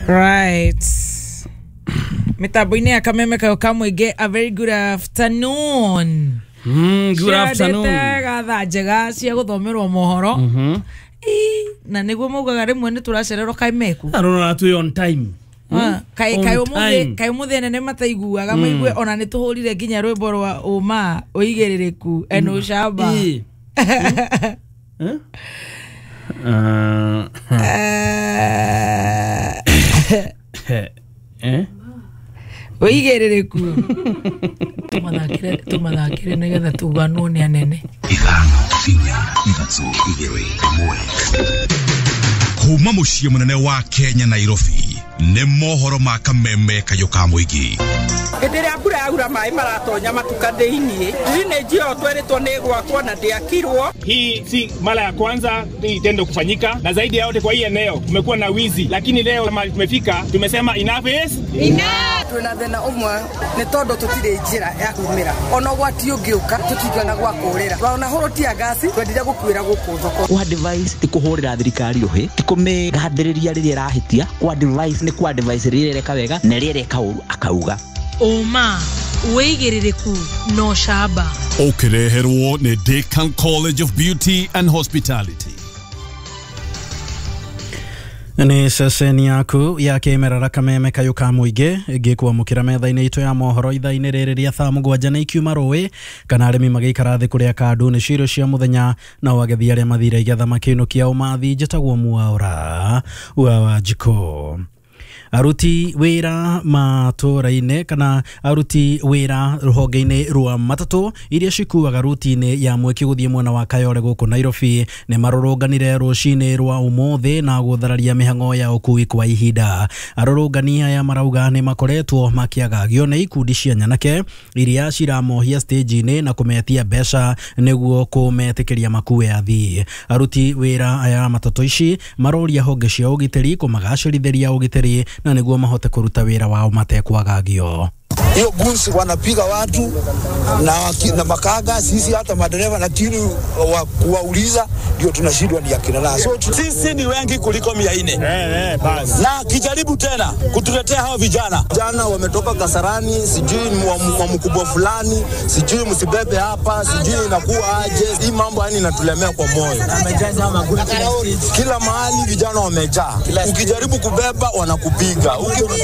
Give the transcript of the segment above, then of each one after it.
Right. Mitabuine akameme kayo kamwege. A very good afternoon. Good afternoon. Gatha njega cia guthomerwo mohoro. Na niguo mugaga rimwe ni turacererwo kaimeku. Arona tu on time. Kai umuthi nene mataiguaga maigue ona ni tuhurire nginya rwimbo rwa uma uigiririku eno shaba. Uigiririku. Tumadakire negetha tuganwo ni anene. Igano sinya ibatso igere moe. Kuma muciĩ munene wa Kenya Nairobi ne mohoro ma kameme kayo ka muigi. Hĩndĩ mbura yaura mai maratonya matuka thĩinĩ drainage yo tweretwo nĩ gwakwo na ndiakirwo. Hii si mara ya kwanza itendo kufanyika, na zaidi ya yote kwa hii eneo kumekuwa na wizi, lakini leo kama tumefika tumesema enough is enough. Tuna thina umwe nĩ tondũ tutire njĩra ya kumira ona gwati ũngĩũka tutigana gwakũrĩra waona horotia gasi twendire gũkuĩra gũkũ thoko. Kwa device ti kuhurira thirikari ruhi ti kumigathiriria riria irahitia kwa device ni kwa device riria reka wega na riria reka uru akauga Oma uigiririku no shaba Okireherwo ne Deakin College of Beauty and Hospitality. Ni seseni yaku ya kemerera kameme kayo ka muige gikuwa mukira metha-ini itu ya mohoro itha-ini riri ria thaa 7 na ikiuma rũĩ kana arimi magikara thi kuria kandu ni ciro cia muthenya na wagethi aria mathira igetha makinukia umathi njitagwo muaura wa jiko. Aruti wira matũra-inĩ kana aruti wira rũhonge-inĩ rwa matatũ iria cikuaga ruti-inĩ ya mweki gũthiĩ mwena wa Kayole gũkũ Nairobi nĩ marũrũnganire rũcinĩ rwa ũmũthĩ na gũthararia mĩhang'o ya ũkui kwa ihinda. Arũrũngani aya marauga nĩ makoretwo makĩagagio nĩ ikundi cia nyanake iria ciramohia stage-inĩ na kũmetia mbeca nĩguo kũmetĩkĩria makue athii. Aruti wira aya matatũ ici maroria honge cia ũgitĩri kũmagacĩrithĩria ũgitĩri na niguo mahote kuruta wira wao matekwagagio. Hiyo gunsi wanapiga watu na makaga sisi hata madereva na tini wa kuwauliza ndio tunashindwa ni akina nani. So sisi ni wengi kuliko 400. Basi. Na kijaribu tena kutuletea hao vijana. Jana wametoka Kasarani, sijui wa mkubwa fulani, sijui msibebe hapa, sijui inakuwa aje. Hii mambo yani inatulemea kwa moyo. Amejaza maguri kila mahali vijana wamejaa. Ukijaribu kubeba wanakupiga.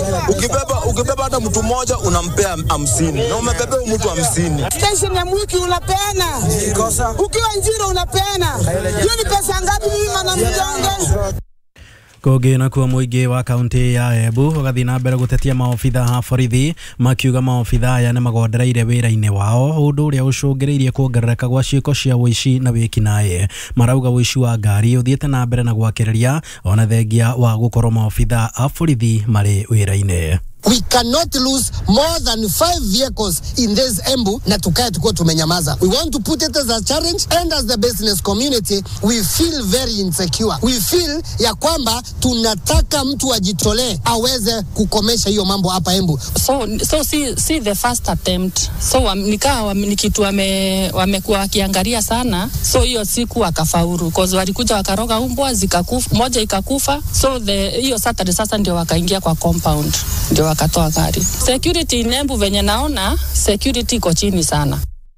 Ukibeba hata mtu mmoja unampea 50 na umebeba mtu 50. Station ya Mwiki unapeana. Ukiwa Njiro unapeana. Hiyo ni pesa ngapi mimi na mjonge? Kũngĩ kuo mũingĩ wa kaunti ya Embu ũgathiĩ na mbere gũtetia maobitha a borithi makiuga maobitha aya nĩ magondereire wĩra-inĩ wao ũndũ ũrĩa ũcũngĩrĩirie kuongerereka gwa ciĩko cia ũici na wĩkinaĩ. Marauga ũici wa ngari ũthiĩte na mbere na gwakĩrĩria ona thengia wa gũkorwo maobitha a borithi marĩ wĩra-inĩ. We cannot lose more than 5 vehicles in this Embu na tukae tuko tumenyamaza. We want to put it as a challenge, and as the business community we feel very insecure. We feel ya kwamba tunataka mtu ajitolee aweze kukomesha hiyo mambo hapa Embu. So see the first attempt. So nikawa ni kitu wamekuwa wakiangalia sana. So hiyo siku akafaulu because walikuja wakaroga umbwa zikakufa, moja ikakufa. So hiyo Saturday sasa ndio wakaingia kwa compound. Ndio wakatoa gari. Security in Embu venye naona security iko chini sana.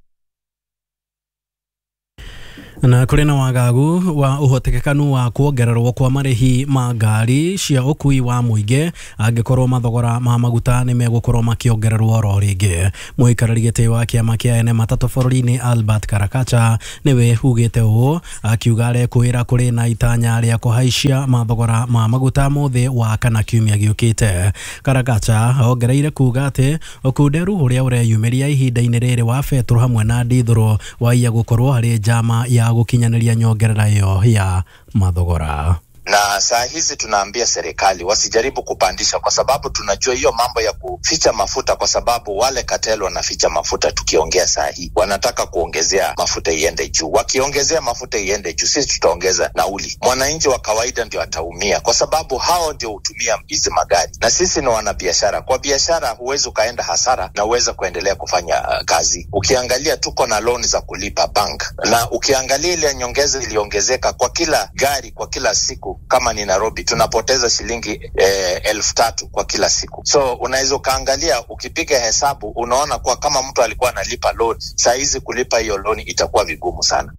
Na kũrĩ na wagagu wa ũhotekekanu wa kuongererwo kwa marĩhi ma ngari cia ũkui wa mũingĩ angĩkorwo mathogora ma maguta nĩ megũkorwo makĩongererwo ro rĩngĩ. Mũikarĩri gĩtĩ wa kĩama kĩa ene matatũ bũrũri-inĩ Albert Karakacha nĩwe ugĩte ũũ akiuga arekwĩra kũrĩ na itanya rĩa kũhaicia mathogora ma maguta mũthĩ wa kana kiumia gĩũkĩte. Karakacha ongereire kuuga atĩ ũkunderu ũrĩa ũreyumĩria ihinda-inĩ rĩrĩ wa betũrũ hamwe na ndithũrũ waiya gũkorwo harĩ njama ya gukinyanĩria nyongerera yo ya mathogora. Na saa hizi tunaambia serikali wasijaribu kupandisha kwa sababu tunajua hiyo mambo ya kuficha mafuta, kwa sababu wale katelo wanaficha mafuta. Tukiongea saa hii wanataka kuongezea mafuta iende juu. Wakiongezea mafuta iende juu, sisi tutaongeza nauli. Mwananchi wa kawaida ndio ataumia kwa sababu hao ndio hutumia hizi magari, na sisi ni wanabiashara. Kwa biashara huwezi ukaenda hasara na uweza kuendelea kufanya kazi. Ukiangalia tuko na loan za kulipa bank, na ukiangalia ile nyongeza iliongezeka kwa kila gari kwa kila siku siku kama ni Nairobi tunapoteza shilingi 1,000 kwa kila siku. So unaweza kaangalia, ukipiga hesabu unaona kwa kama mtu alikuwa analipa loan, saa hizi kulipa hiyo loan itakuwa vigumu sana.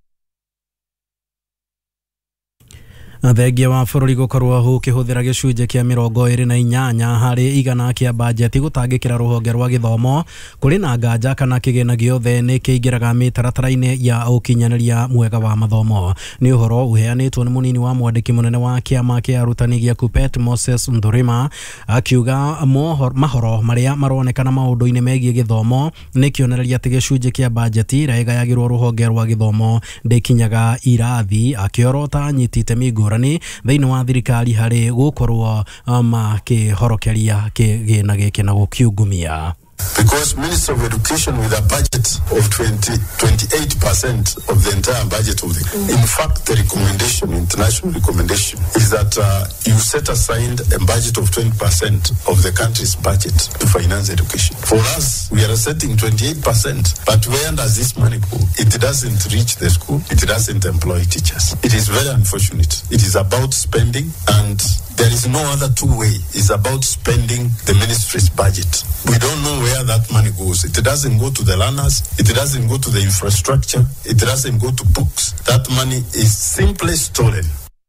Thengia wa bũrũri gũkorwo gũkĩhũthĩra gĩcunjĩ kĩa 28 harĩ igana kĩa bajeti gũtangĩkĩra rũhonge rwa gĩthomo kũrĩ na nganja kana kĩgĩna gĩothe nĩ kĩingĩraga mĩtaratara-inĩ ya ũkinyanĩria mwega wa mathomo. Nĩ ũhoro ũheanĩtwo nĩ mũnini wa mwandĩki mũnene wa kĩama kĩa arutani gĩa KUPPET Moses Ndurima, akiuga mahoro marĩa maronekana maũndũ-inĩ megiĩ gĩthomo nĩ kĩonereria atĩ gĩcunjĩ kĩa bajeti ĩrĩa ĩgayagĩrwo rũhonge rwa gĩthomo ndĩkinyaga irathi, akĩorota anyiti itemi ngũrani thĩinĩ wa thirikari harĩ gũkorwo makĩhorokeria kĩgĩna gĩkĩ na gũkiungumia. Because Minister of Education with a budget of 28% of the entire budget of the... In fact, the recommendation, international recommendation, is that you set aside a budget of 20% of the country's budget to finance education. For us, we are setting 28%, but where does this money go? It doesn't reach the school. It doesn't employ teachers. It is very unfortunate. It is about spending, and there is no other two way. It's about spending the ministry's budget. We don't know where that money goes. It doesn't go to the learners. It doesn't go to the infrastructure. It doesn't go to books. That money is simply stolen.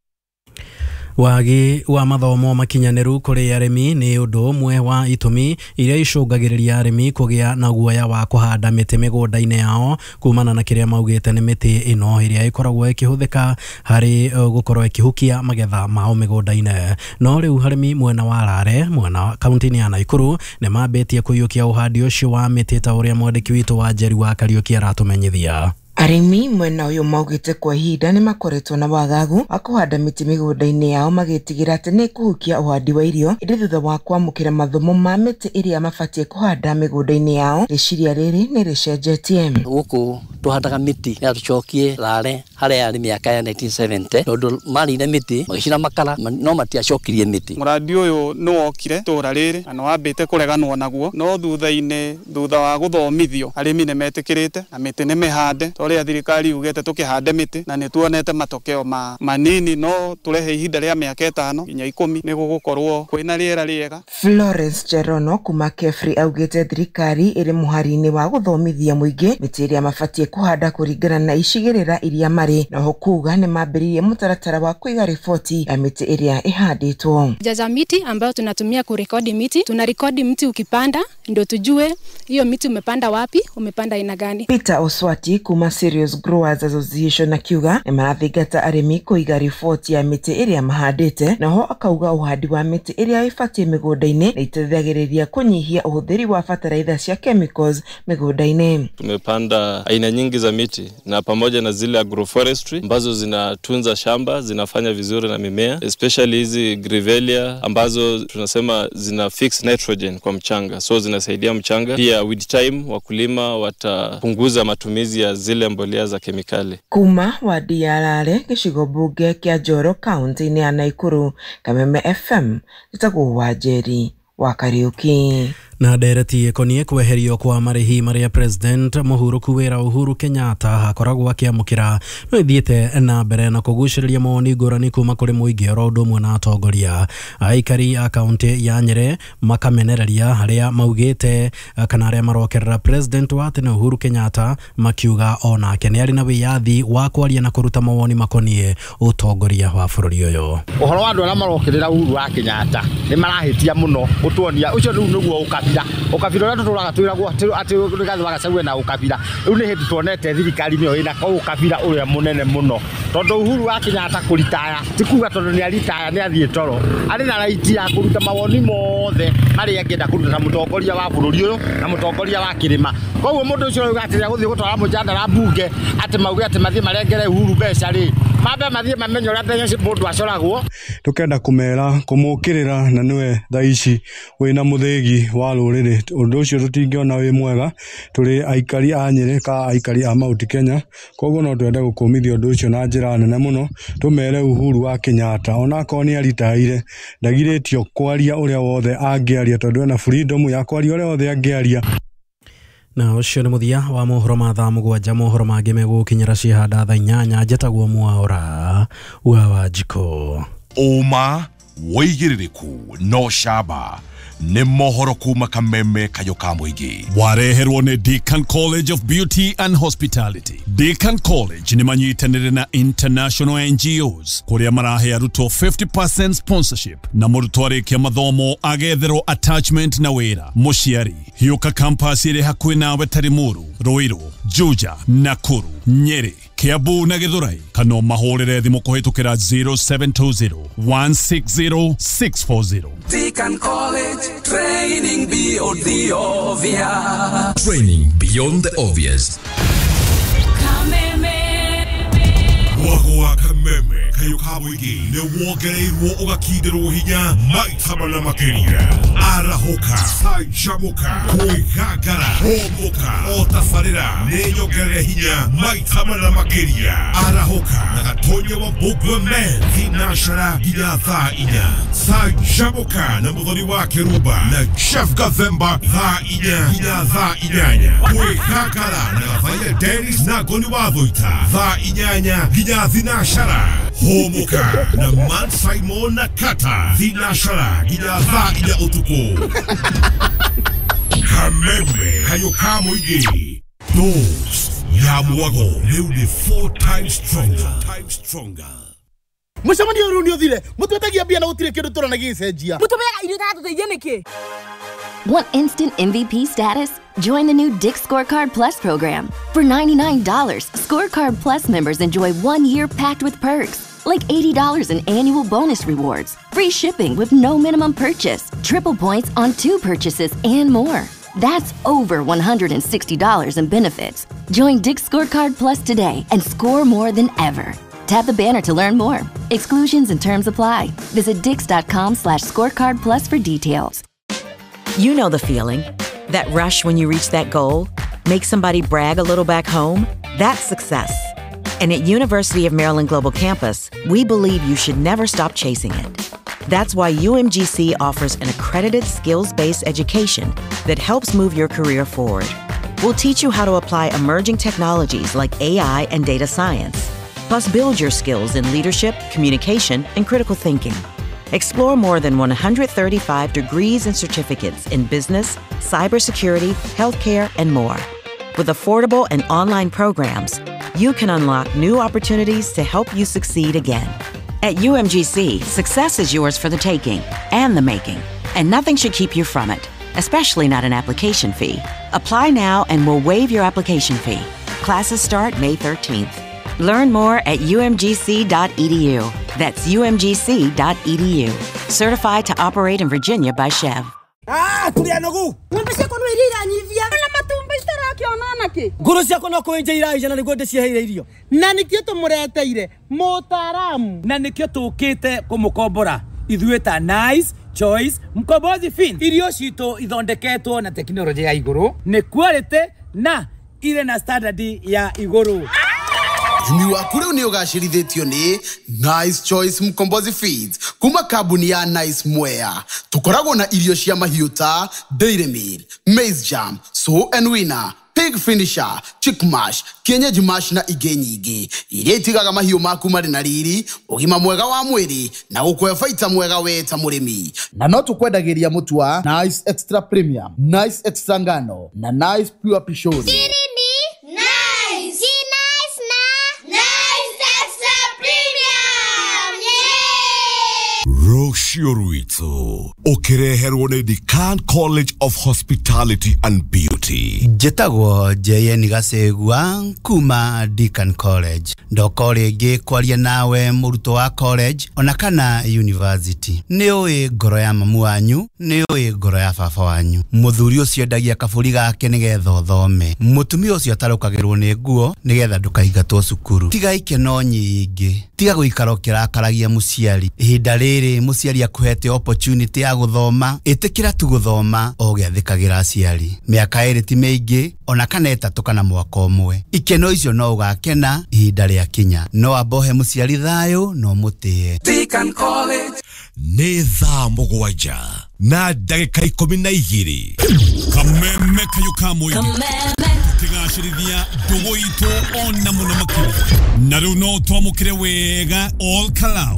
Wagi wa mathomo makinyanĩru kũrĩ arĩmi nĩ ũndũ ũmwe wa itũmi iria icũngagĩrĩria arĩmi kũgĩa na guoya wa kũhanda mĩtĩ mĩgũnda-inĩ yao kumana na kĩrĩa maugĩte nĩ mĩtĩ ĩno ĩrĩa ĩkoragwo ĩkĩhũthĩka harĩ gũkorwo ĩkĩhukia magetha mao mĩgũnda-inĩ. No rĩu arĩmi mwena wa Rare, mwena kaunti-inĩ ya Naikuru, nĩ mambĩtie kũiyũkia ũhandi ũcio wa mĩtĩ ta ũrĩa mwandĩki witũ wa Njeri wa Kariuki aratũmenyithia. Arĩmi mwena ũyũ maugĩte kwa ihinda nĩ makoretwo na wagagu wa kũhanda mĩtĩ mĩgũnda-inĩ yao magĩtigĩra atĩ nĩ kũhukia ũhandi wa irio ĩrĩ thutha wa kwamũkĩra mathomo ma mĩtĩ ĩrĩa mabatiĩ kũhanda mĩgũnda-inĩ yao. Rĩciria rĩrĩ nĩ rĩcenjetie. Gũkũ tũhandaga mĩtĩ ya tũcokie Rare harĩa yarĩ mĩaka ya 1970 tondũ marĩire mĩtĩ magĩcina makara no matiacokirie mĩtĩ. Mũrandi ũyũ nĩ wokire tũra rĩrĩ na wambĩte kũreganwo naguo, no thutha wa gũthomithio arĩmi nĩ metĩkĩrĩte na mĩtĩ nĩ mĩhande. Ũrĩa thirikari ugete tukihande mĩtĩ na nĩ tuonete matokeo manini, no turehe ihinda rĩa mĩaka 5 nginya 10 nĩ gũgũkorwo kwĩna rĩera rĩega. Florence Cherono kuma Kefri augete thirikari ĩrĩ mũhari-inĩ wa gũthomithia mũingĩ mĩtĩ ĩrĩa mabatiĩ kũhanda kũringana na icigĩrĩra iria marĩ, na kuuga nĩ mambĩrĩirie mũtaratara wa kũiga riboti ya mĩtĩ ĩrĩa ĩhandĩtwo. Jaza miti ambayo tunatumia kurekodi miti, tunarekodi mti ukipanda ndio tujue hiyo miti umepanda wapi, umepanda aina gani. Peter Oswati kuma Serious Growers Association akiuga nĩ marathingata arĩmi kũiga riboti ya mĩtĩ ĩrĩa mahandĩte, naho akauga ũhandi wa mĩtĩ ĩrĩa ĩbatiĩ mĩgũnda-inĩ nĩ iteithagĩrĩria kũnyihia ũhũthĩri wa fertilizer cia chemicals mĩgũnda-inĩ. Tumepanda aina nyingi za miti na pamoja na zile agroforestry ambazo zinatunza shamba, zinafanya vizuri na mimea, especially hizi grevillea ambazo tunasema zina fix nitrogen kwa mchanga, so zinasaidia mchanga. Pia with time wakulima watapunguza matumizi ya zile mbolea za kemikali. Kuma wadi ya Rare, gĩcigo bunge kĩa Njoro, kaunti-inĩ ya Naikuru, Kameme FM, gĩtagwo wa Njeri wa Kariuki. Na ndereti ĩkonie kweherio kwa marĩhi marĩa President mũhurũku wĩra Uhuru Kenyatta akoragwo akĩamũkĩra no ithiĩte na mbere na kũgucĩrĩria mawoni ngũrani kuma kũrĩ mũingĩ oro ũndũ ũmwe na atongoria. Aikari a kaunti ya Nyeri makamenereria harĩa maugĩte kana arĩa marokerera President wa tene Uhuru Kenyatta makiuga onake nĩ arĩ na wĩyathi wa kwaria na kũruta mawoni makonie ũtongoria wa bũrũri ũyũ. Ũhoro wa andũ arĩa marokerera Uhuru wa Kenyatta nĩ marahĩtia mũno ũtuonia ũcio rĩu nĩguo ukabira ũrĩa tũtũraga twĩragwo atĩ rĩgathĩ wagacague na ukabira rĩu nĩ hĩndĩ tuonete thirikari nĩyo ĩna ukabira ũrĩa mũnene mũno tondũ Uhuru wa Kenyatta kũritaya ti kuga tondũ nĩ aritaya nĩ athiĩ toro, arĩ na raiti ya kũruta mawoni mothe marĩa angĩenda kũruta na mũtongoria wa bũrũri ũyũ na mũtongoria wa kĩrĩma. Koguo mũndũ ũcio ũgatĩrĩa gũthiĩ gũtwara mũjadala mbunge atĩ mauge atĩ mathiĩ marengere Uhuru mbeca rĩ, mambe mathiĩ mamenye ũrĩa ndege mũndũ acoragwo. Tukenda kumera kumukirira na niwe thaici wina muthegi wa rũrĩrĩ, ũndũ ũcio tũtingĩona wĩ mwega tũrĩ aikari a Nyeri ka aikari a Mount Kenya. Koguo no twende gũkũmithia ũndũ ũcio na njĩra nene mũno, tũmere Uhuru wa Kenyatta onako nĩ aritaire ndagirĩtio kwaria ũrĩa wothe angĩaria tondũ ena freedom ya kwaria ũrĩa wothe angĩaria. Na ũcio nĩ mũthia wa mohoro ma thaa 7. Mohoro mangĩ megũkinyĩra ciĩhanda thaa 8. Njĩtagwo Mwaũra wa Wanjikũ. Oma, woigiririku, no shaba. Nĩ mohoro kuma Kameme Kayoka Muigi. Wareherwo nĩ Deakin College of Beauty and Hospitality. Deakin College nĩ manyitanĩire na international NGOs kuria marahe arutwo 50% sponsorship na mũrutwo arĩkia mathomo agetherwo attachment na wĩra. Mũciari hiũka campus ĩrĩ hakuhĩ nawe Tarimuru, Ruiru, Juja, Nakuru, Nyeri, Kiambu na Githurai. Kana mahũrĩre thimũ kũhĩtũkĩra 0720 160 640. Deakin College, training beyond the obvious. Training beyond the obvious. Wagwa Kameme Kayoka Muigi ne wogereirwo ugakindirwo hinya maitama na makeria arahoka sajamuka kuigagara homoka otafarira ne nyogere hinya maitama na makeria arahoka na gatonye wa bugwe men hinashara ginyatha inya sajamuka na mudhoni wa keruba na chef Gavemba tha inya ginyatha inyanya kuigagara na gafanya Dennis na goni wa voita tha inyanya Zinashara Homoka na Man Simon na Kata Zinashara Ginatha ina utuko Kameme Kayoka Muigi. Those Yamuago live 4 times stronger. Mushamani yoruni othire mutwetagia bia na utire kindu turana gicenjia mutubega irio tatu teithia niki. Want instant MVP status? Join the new Dick's Scorecard Plus program. For $99, Scorecard Plus members enjoy 1 year packed with perks, like $80 in annual bonus rewards, free shipping with no minimum purchase, triple points on 2 purchases, and more. That's over $160 in benefits. Join Dick's Scorecard Plus today and score more than ever. Tap the banner to learn more. Exclusions and terms apply. Visit dix.com/scorecard plus for details. You know the feeling. That rush when you reach that goal, make somebody brag a little back home, that's success. And at University of Maryland Global Campus, we believe you should never stop chasing it. That's why UMGC offers an accredited skills-based education that helps move your career forward. We'll teach you how to apply emerging technologies like AI and data science, plus build your skills in leadership, communication, and critical thinking. Explore more than 135 degrees and certificates in business, cybersecurity, healthcare, and more. With affordable and online programs, you can unlock new opportunities to help you succeed again. At UMGC, success is yours for the taking and the making, and nothing should keep you from it, especially not an application fee. Apply now and we'll waive your application fee. Classes start May 13th. Learn more at umgc.edu. That's umgc.edu. Certified to operate in Virginia by Chev. Tulianogu. Mwambie kono irira nyivia. Na matumba istaraki onana ki. Nguru ciako no kuenja iraija na niguo ndiciheire irio. Na nikio tumureteire mutaramu. Na nikio tukite kumukombora. Ithuĩ ta Nice Choice Mkombozi Fin. Irio cito ithondeketwo na teknolojia ya iguru. Ni quality na ile na standard ya iguru. Umi waku riu ni ugacirithitio ni Nice Choice Mkombozi Feeds kuma kambuni ya Nice Mwea. Tukoragwo na irio cia mahiũ ta Dairy Meal, Maize Jam, So and Winner, Pig Finisher, Chick Mash, Kienyeji Mash na ingĩ nyingĩ. Iria itigaga mahiũ maku marĩ na riri, ũgima mwega wa mwĩrĩ na gũkũhe baita mwega we ta mũrĩmi. Na no tukwendagĩria mũtu wa Nice Extra Premium, Nice Extra Ngano na Nice Pure Pishori. Rocio Ruito ukireherwo ni Deakin College of Hospitality and Beauty. Jetagwo JN Gasegwa kuma Deakin College. Ndoko rĩngĩ kwaria nawe mũrutwo wa college ona kana university. Nĩ ũĩ ngoro ya mamu wanyu, nĩ ũĩ ngoro ya baba wanyu. Mũthuri ũcio endagia kaburi gake nĩgetha ũthome. Mũtumia ũcio atarũkagĩrwo nĩ nguo nĩgetha ndũkaingatwo cukuru. Tiga ikeno nyingĩ. Tiga gũikara ũkĩrakaragia mũciari. Ihinda rĩrĩ mũciari akuhete opportunity ya gũthoma, ĩtĩkĩra tu gũthoma o gĩathĩkagĩra aciari. Mĩaka ĩrĩ ti mĩingĩ ona kana ĩtatũ kana mwaka ũmwe. Ikeno icio no ũgakena ihinda rĩa kinya. No ambohe mũciari thayũ no mũtĩe. Deakin College nĩ thaa mũgwanja na ndagĩka 12. Kameme Kayoka Muigi tukigacirithia ndugu itu ona muno makiri na riu no twamukire wega all kalau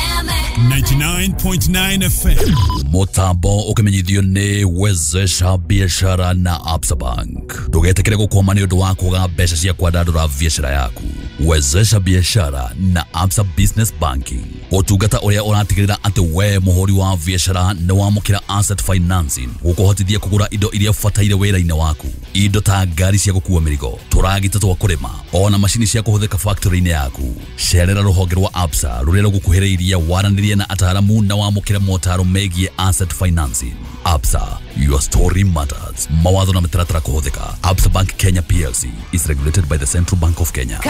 99.9 FM mutambo ukimenyithio ni wezesha biashara na Absa Bank. Ndugetekere gukwama ni undu wa kuga mbeca cia kwandandura biashara yaku. Wezesha biashara na Absa Business Banking. Utungata uria uratigirira ati we muhuri wa biashara ni wamukira asset financing gukuhotithia kugura indo iria fataire wira-ini waku. Indo ta ngari cia gukua mirigo, turagita twa kurima, ona mashini cia kuhuthika factory-ini yaku. Cerera ruhonge rwa Absa ruria rugukuhiriria waranirie na ataramu na wamukira motaro megie asset financing. Absa, your story matters. Mawatho na mitaratara kuhuthika. Absa Bank Kenya PLC is regulated by the Central Bank of Kenya.